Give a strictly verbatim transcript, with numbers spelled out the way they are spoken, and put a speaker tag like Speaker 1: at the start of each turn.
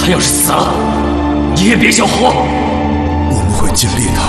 Speaker 1: 他要是死了，你也别想活。
Speaker 2: 我们会尽力的。